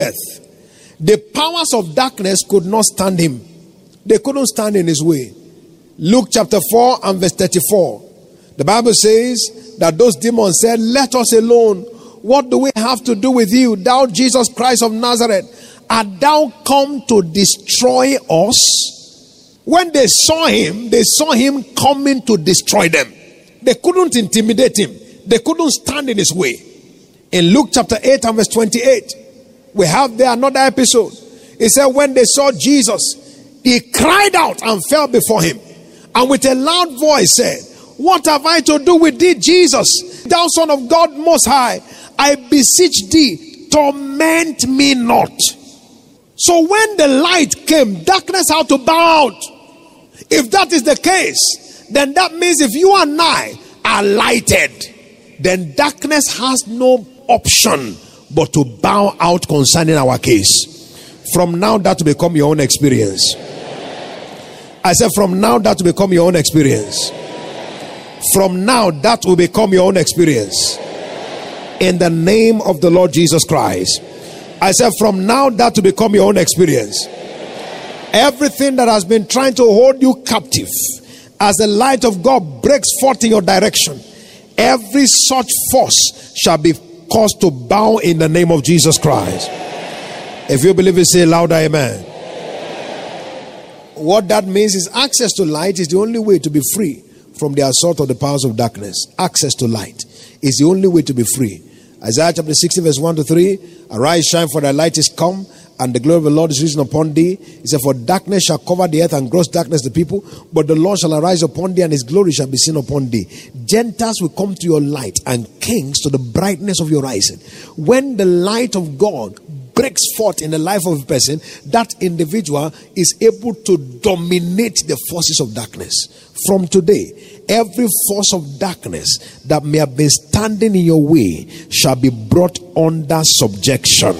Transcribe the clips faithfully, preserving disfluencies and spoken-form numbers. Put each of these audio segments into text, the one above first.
earth. The powers of darkness could not stand him. They couldn't stand in his way. Luke chapter four and verse thirty-four. The Bible says that those demons said, "Let us alone. What do we have to do with you, thou Jesus Christ of Nazareth? Art thou come to destroy us?" When they saw him, they saw him coming to destroy them. They couldn't intimidate him. They couldn't stand in his way. In Luke chapter eight and verse twenty-eight, we have there another episode. It said, when they saw Jesus, he cried out and fell before him, and with a loud voice said, "What have I to do with thee, Jesus, thou Son of God Most High? I beseech thee, torment me not." So when the light came, darkness had to bow out. If that is the case, then that means if you and I are lighted, then darkness has no option but to bow out concerning our case. From now, that will become your own experience. I said, from now, that will become your own experience. From now, that will become your own experience. In the name of the Lord Jesus Christ. I said, from now, that will become your own experience. Everything that has been trying to hold you captive, as the light of God breaks forth in your direction, every such force shall be caused to bow in the name of Jesus Christ. If you believe it, say louder, amen. What that means is access to light is the only way to be free from the assault of the powers of darkness. Access to light is the only way to be free. Isaiah chapter sixty verse one to three. Arise, shine, for thy light is come, and the glory of the Lord is risen upon thee. He said, for darkness shall cover the earth, and gross darkness the people, but the Lord shall arise upon thee, and his glory shall be seen upon thee. Gentiles will come to your light, and kings to the brightness of your rising. When the light of God breaks forth in the life of a person, that individual is able to dominate the forces of darkness. From today, every force of darkness that may have been standing in your way shall be brought under subjection.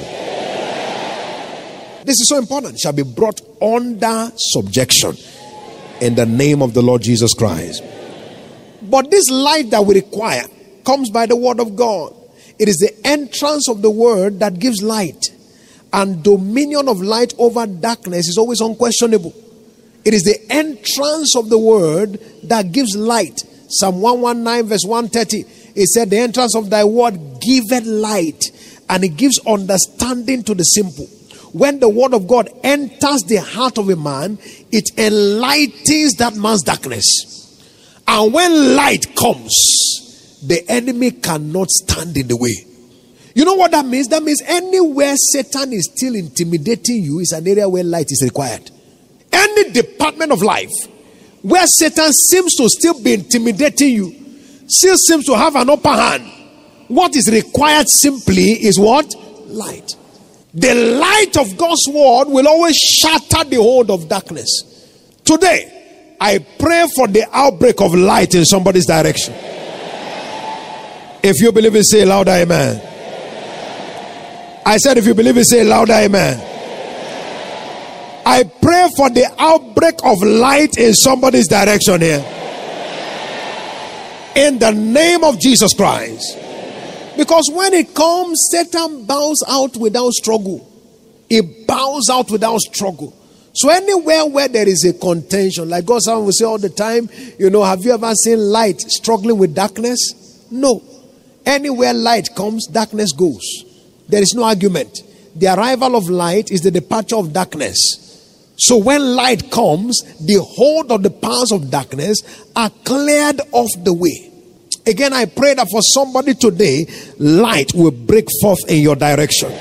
This is so important. Shall be brought under subjection in the name of the Lord Jesus Christ. But this light that we require comes by the word of God. It is the entrance of the word that gives light. And dominion of light over darkness is always unquestionable. It is the entrance of the word that gives light. Psalm one nineteen verse one thirty. It said, the entrance of thy word giveth light, and it gives understanding to the simple. When the word of God enters the heart of a man, it enlightens that man's darkness. And when light comes, the enemy cannot stand in the way. You know what that means? That means anywhere Satan is still intimidating you is an area where light is required. Any department of life where Satan seems to still be intimidating you, still seems to have an upper hand, what is required simply is what? Light. The light of God's word will always shatter the hold of darkness. Today, I pray for the outbreak of light in somebody's direction. If you believe it, say louder, amen. I said, if you believe it, say louder, amen. I pray for the outbreak of light in somebody's direction here. In the name of Jesus Christ. Because when it comes, Satan bows out without struggle. He bows out without struggle. So anywhere where there is a contention, like God someone will say all the time, you know, have you ever seen light struggling with darkness? No. Anywhere light comes, darkness goes. There is no argument. The arrival of light is the departure of darkness. So when light comes, the hold of the powers of darkness are cleared off the way. Again, I pray that for somebody today, light will break forth in your direction.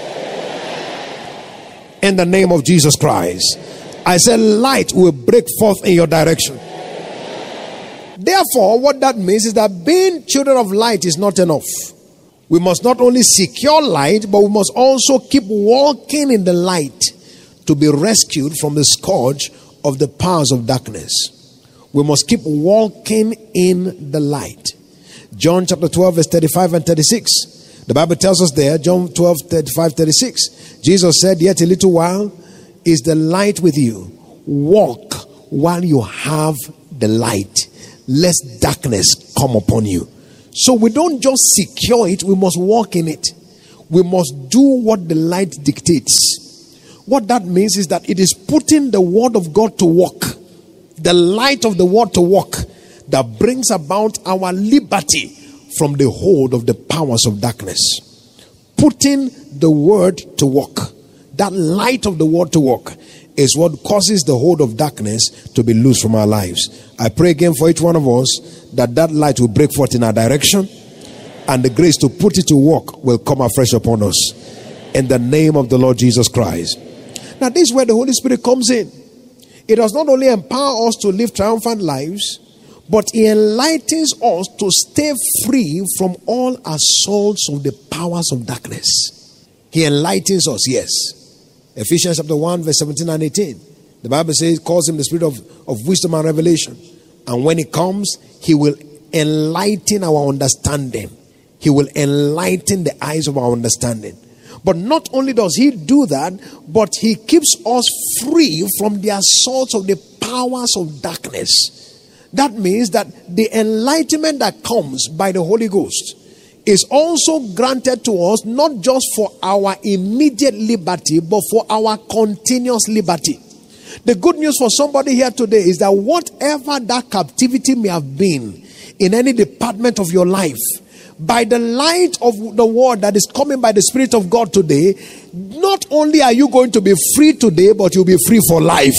In the name of Jesus Christ. I said light will break forth in your direction. Therefore, what that means is that being children of light is not enough. We must not only secure light, but we must also keep walking in the light to be rescued from the scourge of the powers of darkness. We must keep walking in the light. John chapter twelve verse thirty-five and thirty-six. The Bible tells us there, John twelve, thirty-five, thirty-six. Jesus said, yet a little while is the light with you. Walk while you have the light, lest darkness come upon you. So we don't just secure it, we must walk in it. we must do what the light dictates. What that means is that it is putting the word of God to work, the light of the word to work, that brings about our liberty from the hold of the powers of darkness. Putting the word to work, that light of the word to work, is what causes the hold of darkness to be loose from our lives. I pray again for each one of us that that light will break forth in our direction, and the grace to put it to work will come afresh upon us. In the name of the Lord Jesus Christ. Now, this is where the Holy Spirit comes in. It does not only empower us to live triumphant lives, but He enlightens us to stay free from all assaults of the powers of darkness. He enlightens us, yes. Ephesians chapter one, verse seventeen and eighteen. The Bible says, calls Him the Spirit of, of wisdom and revelation. And when He comes, He will enlighten our understanding. He will enlighten the eyes of our understanding. But not only does He do that, but He keeps us free from the assaults of the powers of darkness. That means that the enlightenment that comes by the Holy Ghost is also granted to us, not just for our immediate liberty, but for our continuous liberty. The good news for somebody here today is that whatever that captivity may have been in any department of your life, by the light of the word that is coming by the Spirit of God today, not only are you going to be free today, but you'll be free for life.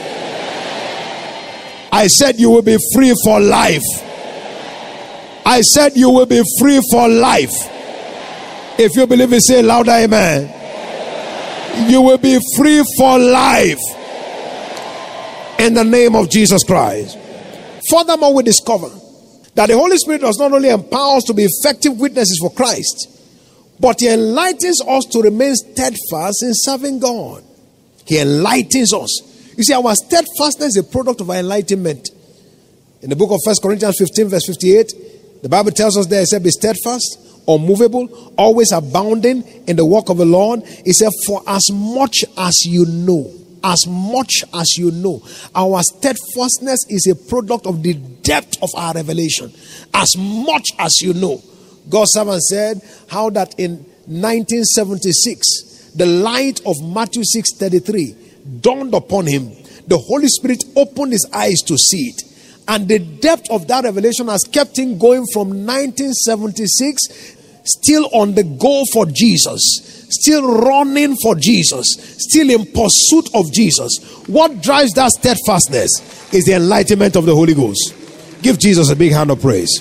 I said you will be free for life. I said you will be free for life. If you believe it, say louder, amen. You will be free for life. In the name of Jesus Christ. Furthermore, we discover that the Holy Spirit does not only empower us to be effective witnesses for Christ, but He enlightens us to remain steadfast in serving God. He enlightens us. You see, our steadfastness is a product of our enlightenment. In the book of First Corinthians fifteen, verse fifty-eight, the Bible tells us there, it said, be steadfast, unmovable, always abounding in the work of the Lord. It said, for as much as you know, as much as you know, our steadfastness is a product of the depth of our revelation. As much as you know. God's servant said how that in nineteen seventy-six, the light of Matthew six thirty-three dawned upon him. The Holy Spirit opened his eyes to see it. And the depth of that revelation has kept him going from nineteen seventy-six, still on the go for Jesus, still running for Jesus, still in pursuit of Jesus. What drives that steadfastness is the enlightenment of the Holy Ghost. Give Jesus a big hand of praise.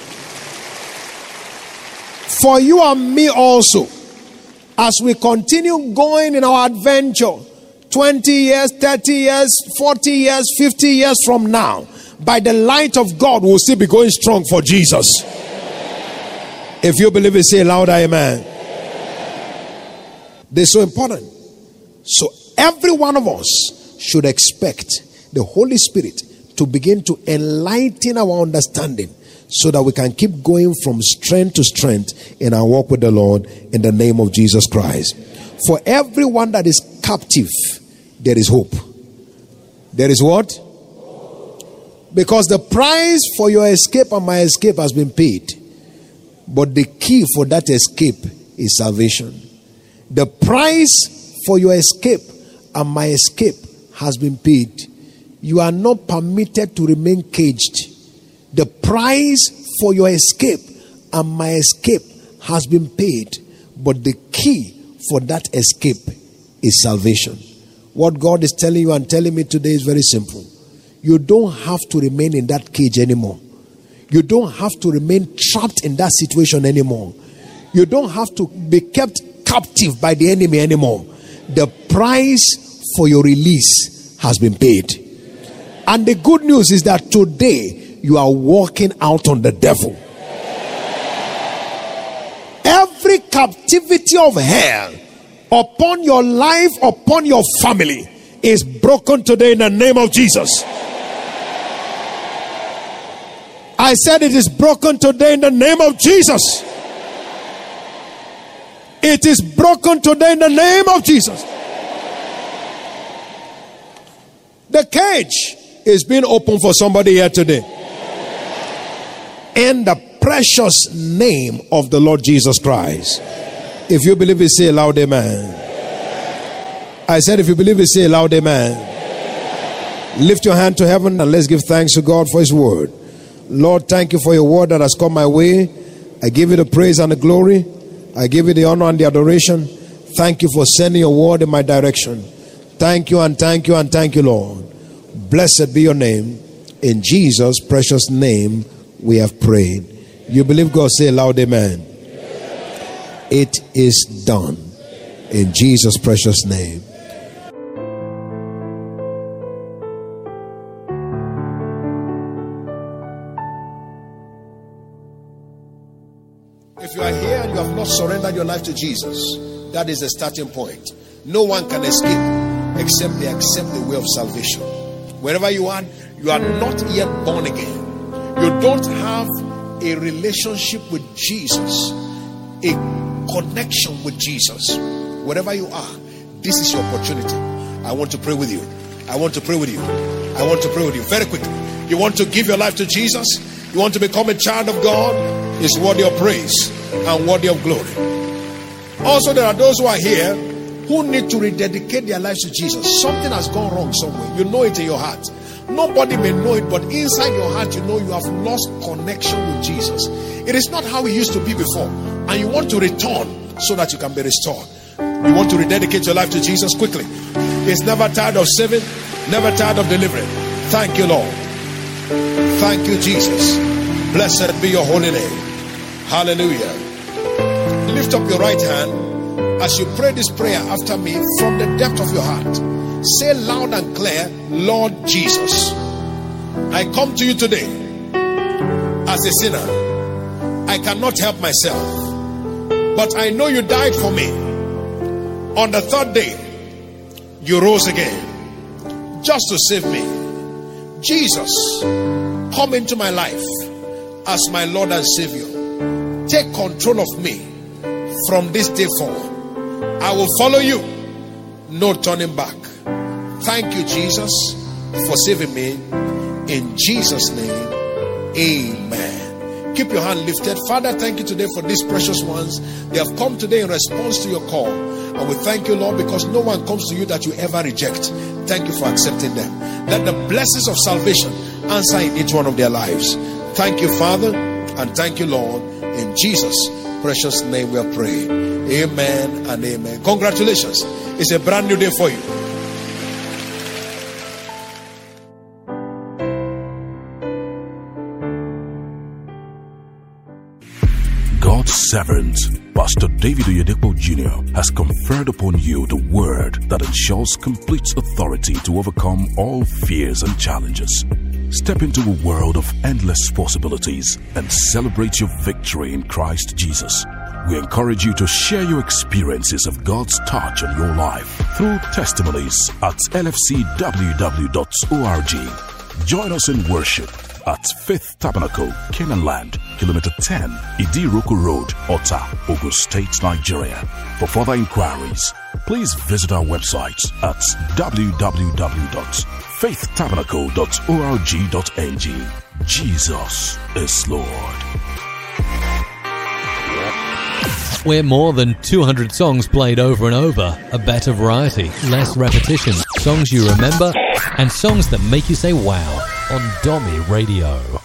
For you and me also, as we continue going in our adventure, twenty years, thirty years, forty years, fifty years from now, by the light of God, we'll still be going strong for Jesus. If you believe it, say louder, amen. They're so important. So every one of us should expect the Holy Spirit to begin to enlighten our understanding so that we can keep going from strength to strength in our walk with the Lord in the name of Jesus Christ. For everyone that is captive, there is hope. There is what? Because the price for your escape and my escape has been paid. But the key for that escape is salvation. The price for your escape and my escape has been paid. You are not permitted to remain caged. The price for your escape and my escape has been paid. But the key for that escape is salvation. What God is telling you and telling me today is very simple. You don't have to remain in that cage anymore. You don't have to remain trapped in that situation anymore. You don't have to be kept captive by the enemy anymore. The price for your release has been paid. And the good news is that today you are walking out on the devil. Every captivity of hell upon your life, upon your family is broken today in the name of Jesus. I said it is broken today in the name of Jesus. It is broken today in the name of Jesus. The cage is being opened for somebody here today. In the precious name of the Lord Jesus Christ. If you believe it, say loud amen. I said, if you believe it, say loud amen. Lift your hand to heaven and let's give thanks to God for his word. Lord, thank you for your word that has come my way. I give you the praise and the glory. I give you the honor and the adoration. Thank you for sending your word in my direction. Thank you and thank you and thank you, Lord. Blessed be your name. In Jesus' precious name we have prayed. You believe God, say loud amen. It is done. In Jesus' precious name. If you are here and you have not surrendered your life to Jesus, that is the starting point. No one can escape except they accept the way of salvation. Wherever you are, you are not yet born again. You don't have a relationship with Jesus, a connection with Jesus. Wherever you are, this is your opportunity. I want to pray with you. I want to pray with you. I want to pray with you. Very quickly. You want to give your life to Jesus? You want to become a child of God? It's worthy of praise and worthy of glory. Also, there are those who are here who need to rededicate their lives to Jesus. Something has gone wrong somewhere. You know it in your heart. Nobody may know it, but inside your heart you know you have lost connection with Jesus. It is not how it used to be before, and you want to return so that you can be restored. You want to rededicate your life to Jesus quickly. He's never tired of saving, never tired of delivering. Thank you, Lord. Thank you, Jesus. Blessed be your holy name. Hallelujah. Lift up your right hand as you pray this prayer after me from the depth of your heart. Say loud and clear, Lord Jesus, I come to you today as a sinner. I cannot help myself, but I know you died for me. On the third day, you rose again just to save me. Jesus, come into my life as my Lord and Savior. Take control of me from this day forward. I will follow you, no turning back. Thank you, Jesus, for saving me. In Jesus' name, amen. Keep your hand lifted. Father, thank you today for these precious ones. They have come today in response to your call. And we thank you, Lord, because no one comes to you that you ever reject. Thank you for accepting them. Let the blessings of salvation answer in each one of their lives. Thank you, Father, and thank you, Lord. In Jesus' precious name we have prayed. Amen and amen. Congratulations. It's a brand new day for you. God's servant, Pastor David Oyedepo Junior, has conferred upon you the word that ensures complete authority to overcome all fears and challenges. Step into a world of endless possibilities and celebrate your victory in Christ Jesus. We encourage you to share your experiences of God's touch on your life through testimonies at l f c w w dot org. Join us in worship at Faith Tabernacle, Canaan Land, Kilometer ten, Idiroko Road, Ota, Ogun State, Nigeria. For further inquiries, please visit our website at w w w dot faith tabernacle dot org dot n g. Jesus is Lord. We're more than two hundred songs played over and over. A better variety, less repetition, songs you remember, and songs that make you say wow on Domi Radio.